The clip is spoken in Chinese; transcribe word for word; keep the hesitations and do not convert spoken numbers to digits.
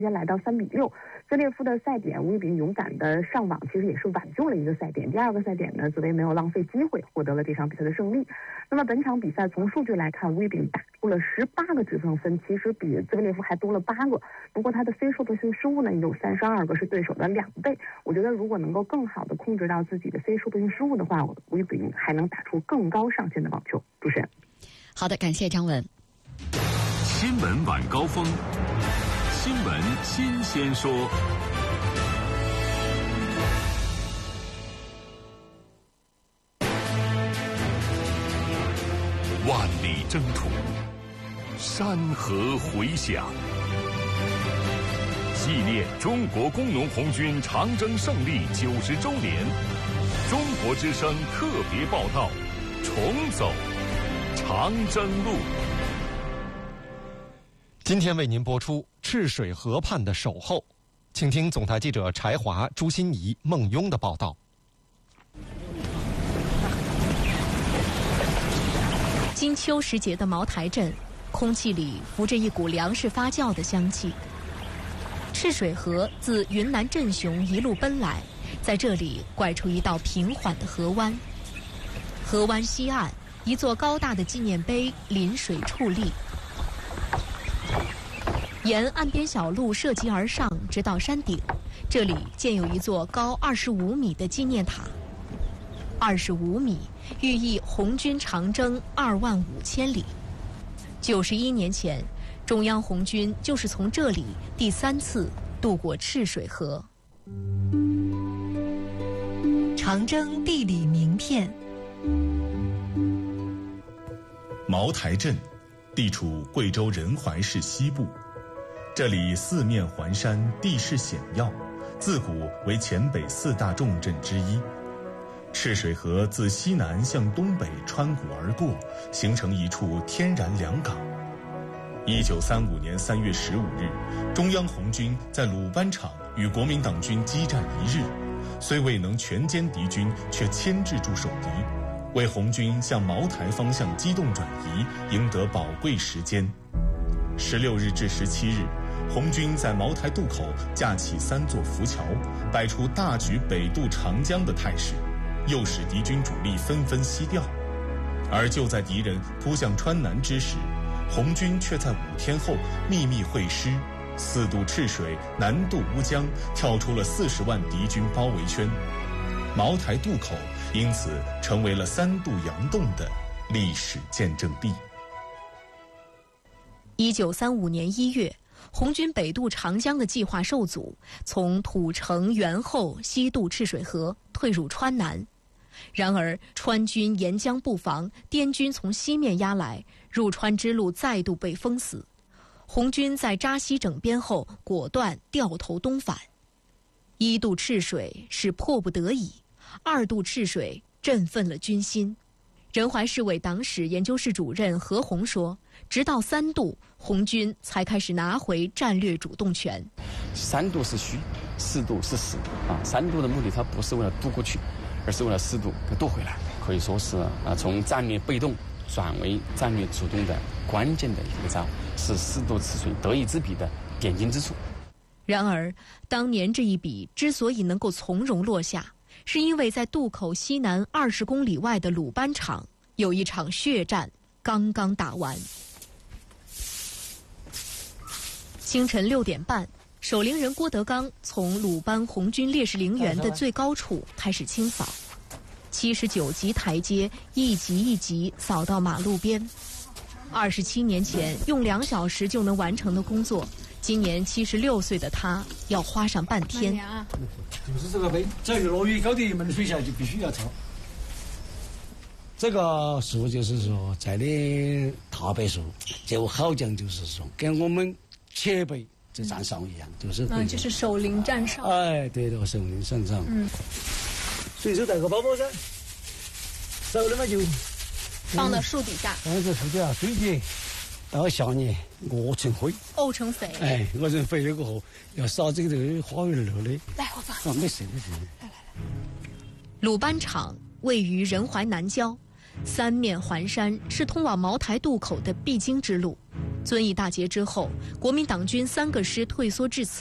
直接来到三比六。泽列夫的赛点，吴玉丙勇敢的上网，其实也是挽救了一个赛点。第二个赛点呢，紫薇没有浪费机会，获得了这场比赛的胜利。那么本场比赛从数据来看，吴玉丙打出了十八个制胜分，其实比泽列夫还多了八个。不过他的飞数的失误呢，有三十二个，是对手的两倍。我觉得如果能够更好的控制到自己的飞数性失误的话，吴玉丙还能打出更高上限的网球。主持人， 好的，感谢张文。 新闻晚高峰，新闻新鲜说。万里征途，山河回响，纪念中国工农红军长征胜利九十周年，中国之声特别报道，重走长征路。 今天为您播出赤水河畔的守候，请听总台记者柴华、朱欣怡、孟庸的报道。 金秋时节的茅台镇，空气里浮着一股粮食发酵的香气。赤水河自云南镇雄一路奔来，在这里拐出一道平缓的河湾。河湾西岸，一座高大的纪念碑临水矗立。沿岸边小路涉级而上，直到山顶，这里建有一座高二十五米的纪念塔。二十五米，寓意红军长征二万五千里。九十一年前，中央红军就是从这里第三次渡过赤水河。 长征地理名片。 茅台镇地处贵州仁怀市西部，这里四面环山，地势险要，自古为黔北四大重镇之一。赤水河自西南向东北穿谷而过，形成一处天然良港。一九三五年三月十五日，中央红军在鲁班场与国民党军激战一日，虽未能全歼敌军，却牵制住守敌，为红军向茅台方向机动转移赢得宝贵时间。十六日至十七日，红军在茅台渡口架起三座浮桥，摆出大举北渡长江的态势，诱使敌军主力纷纷西调。而就在敌人扑向川南之时，红军却在五天后秘密会师，四渡赤水，南渡乌江，跳出了四十万敌军包围圈。茅台渡口因此成为了三渡洋洞的历史见证地。 一九三五年一月，红军北渡长江的计划受阻，从土城、元后西渡赤水河，退入川南。然而川军沿江布防，滇军从西面压来，入川之路再度被封死。红军在扎西整编后，果断掉头东返。一渡赤水是迫不得已，二渡赤水振奋了军心。仁怀市委党史研究室主任何红说，直到三渡，红军才开始拿回战略主动权。 三渡是虚，四渡是实啊。三渡的目的，它不是为了渡过去，而是为了四渡给渡回来。可以说是啊，从战略被动转为战略主动的关键的一个招，是四渡赤水得一之笔的点睛之处。 然而，当年这一笔之所以能够从容落下，是因为在渡口西南二十公里外的鲁班场有一场血战刚刚打完。清晨六点半，守陵人郭德纲从鲁班红军烈士陵园的最高处开始清扫，七十九级台阶一级一级扫到马路边。二十七年前用两小时就能完成的工作，今年七十六岁的他要花上半天。 就是这个碑，只要一落雨，高地门的水下就必须要抄。这个树就是说在的大柏树，就好讲就是说跟我们前辈这站哨一样，就是嗯，就是守陵站哨。 哎，对的，守陵站哨。嗯，随手带个包包噻，熟了嘛就放到树底下， 放在树底下堆起，到下年沤成灰， 沤成肥。 哎，沤成肥了过后，要撒这个这个花园乐的。 来，我放。 啊，没事没事。 来来来。 鲁班场位于仁怀南郊，三面环山，是通往茅台渡口的必经之路。 遵义大捷之后，国民党军三个师退缩至此。